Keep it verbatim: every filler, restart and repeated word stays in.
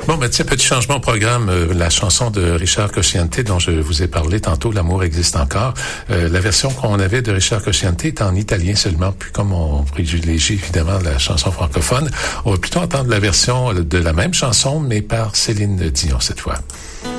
Bon, ben tiens, petit changement au programme. Euh, la chanson de Richard Cosciante dont je vous ai parlé tantôt, L'amour existe encore. Euh, la version qu'on avait de Richard Cosciante est en italien seulement. Puis comme on privilégie évidemment la chanson francophone, on va plutôt entendre la version de la même chanson, mais par Céline Dion cette fois.